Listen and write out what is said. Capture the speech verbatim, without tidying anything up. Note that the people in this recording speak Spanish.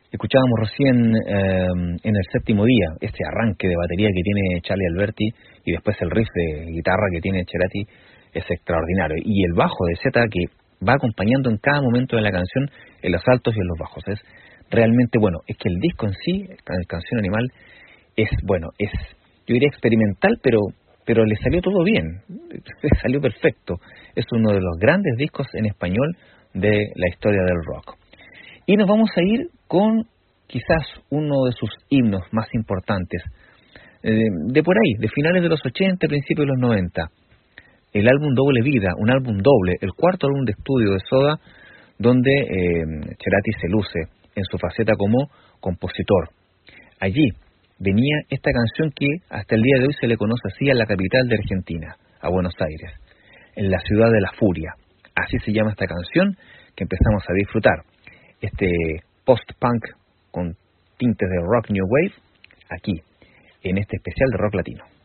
Escuchábamos recién eh, en el séptimo día este arranque de batería que tiene Charlie Alberti y después el riff de guitarra que tiene Cerati es extraordinario. Y el bajo de Zeta que va acompañando en cada momento de la canción, en los altos y en los bajos. Es realmente bueno. Es que el disco en sí, la Canción Animal, es bueno, es yo diría experimental, pero pero le salió todo bien, le salió perfecto. Es uno de los grandes discos en español de la historia del rock. Y nos vamos a ir con quizás uno de sus himnos más importantes, eh, de por ahí, de finales de los ochenta, principios de los noventa. El álbum Doble Vida, un álbum doble, el cuarto álbum de estudio de Soda, donde eh, Cerati se luce en su faceta como compositor. Allí venía esta canción que hasta el día de hoy se le conoce así a la capital de Argentina, a Buenos Aires, en la ciudad de la furia. Así se llama esta canción que empezamos a disfrutar. Este post-punk con tintes de rock new wave, aquí, en este especial de rock latino.